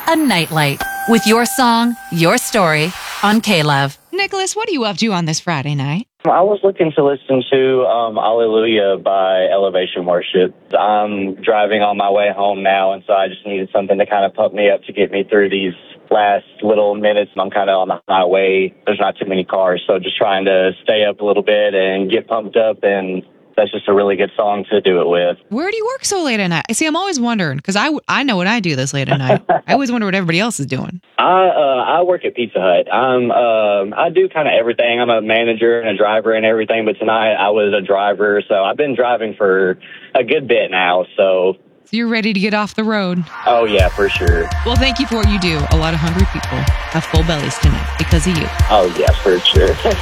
A Nightlight with your song, your story on K-Love. Nicholas, what are you up to on this Friday night? I was looking to listen to Alleluia by Elevation Worship. I'm driving on my way home now, and so I just needed something to kind of pump me up to get me through these last little minutes. I'm kind of on the highway. There's not too many cars, so just trying to stay up a little bit and get pumped up, and that's just a really good song to do it with. Where do you work so late at night? See, I'm always wondering, because I know what I do this late at night. I always wonder what everybody else is doing. I work at Pizza Hut. I do kind of everything. I'm a manager and a driver and everything, but tonight I was a driver, so I've been driving for a good bit now, so you're ready to get off the road. Oh, yeah, for sure. Well, thank you for what you do. A lot of hungry people have full bellies tonight because of you. Oh, yeah, for sure.